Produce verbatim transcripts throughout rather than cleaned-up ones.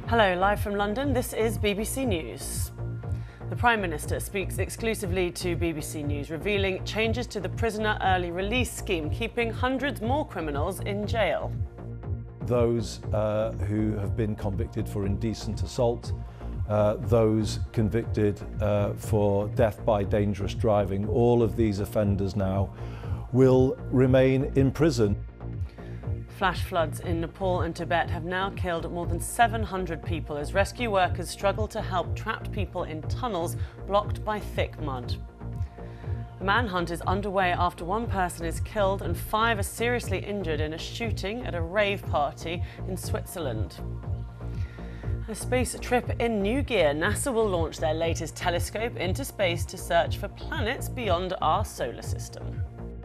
Hello, live from London, this is B B C News. The Prime Minister speaks exclusively to B B C News, revealing changes to the prisoner early release scheme, keeping hundreds more criminals in jail. Those uh, who have been convicted for indecent assault, uh, those convicted uh, for death by dangerous driving, all of these offenders now will remain in prison. Flash floods in Nepal and Tibet have now killed more than seven hundred people as rescue workers struggle to help trapped people in tunnels blocked by thick mud. A manhunt is underway after one person is killed and five are seriously injured in a shooting at a rave party in Switzerland. A space trip in new gear, NASA will launch their latest telescope into space to search for planets beyond our solar system.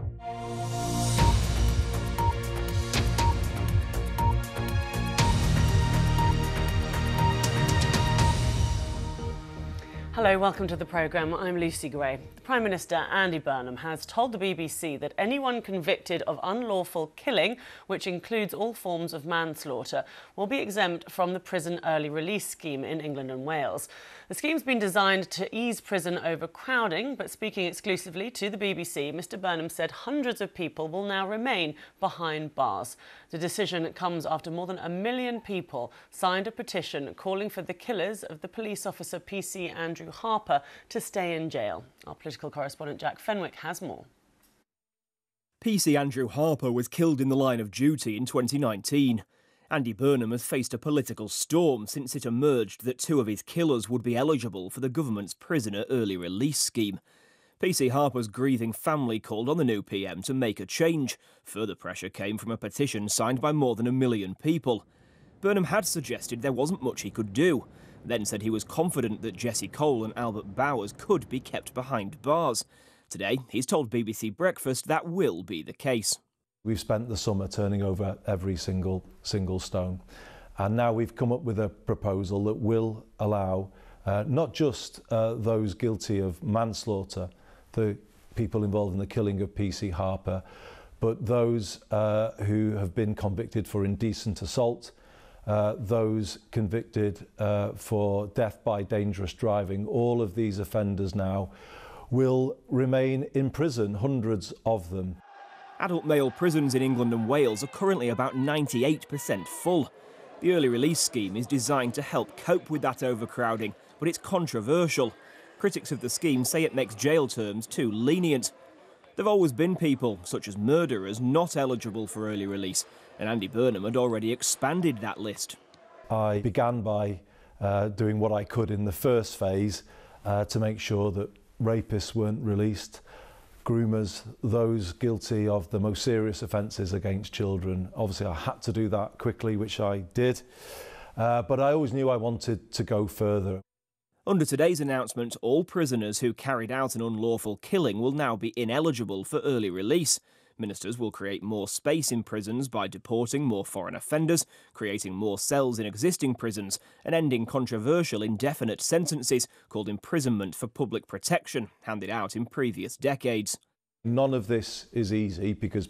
Hello, welcome to the programme. I'm Lucy Gray. The Prime Minister, Andy Burnham, has told the B B C that anyone convicted of unlawful killing, which includes all forms of manslaughter, will be exempt from the prison early release scheme in England and Wales. The scheme's been designed to ease prison overcrowding, but speaking exclusively to the B B C, Mr Burnham said hundreds of people will now remain behind bars. The decision comes after more than a million people signed a petition calling for the killers of the police officer P C Andrew Harper to stay in jail. Our political correspondent Jack Fenwick has more. P C Andrew Harper was killed in the line of duty in twenty nineteen. Andy Burnham has faced a political storm since it emerged that two of his killers would be eligible for the government's prisoner early release scheme. P C Harper's grieving family called on the new P M to make a change. Further pressure came from a petition signed by more than a million people. Burnham had suggested there wasn't much he could do, then said he was confident that Jessie Cole and Albert Bowers could be kept behind bars. Today, he's told B B C Breakfast that will be the case. We've spent the summer turning over every single single stone, and now we've come up with a proposal that will allow uh, not just uh, those guilty of manslaughter, the people involved in the killing of P C Harper, but those uh, who have been convicted for indecent assault, uh, those convicted uh, for death by dangerous driving. All of these offenders now will remain in prison, hundreds of them. Adult male prisons in England and Wales are currently about ninety-eight percent full. The early release scheme is designed to help cope with that overcrowding, but it's controversial. Critics of the scheme say it makes jail terms too lenient. There have always been people, such as murderers, not eligible for early release, and Andy Burnham had already expanded that list. I began by uh, doing what I could in the first phase uh, to make sure that rapists weren't released, groomers, those guilty of the most serious offences against children. Obviously, I had to do that quickly, which I did, uh, but I always knew I wanted to go further. Under today's announcement, all prisoners who carried out an unlawful killing will now be ineligible for early release. Ministers will create more space in prisons by deporting more foreign offenders, creating more cells in existing prisons, and ending controversial indefinite sentences called imprisonment for public protection, handed out in previous decades. None of this is easy because